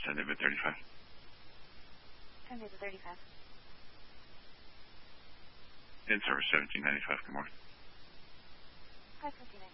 Sunday bid 35. Sunday bid 35. In service 1795. Good morning. Hi, 1795.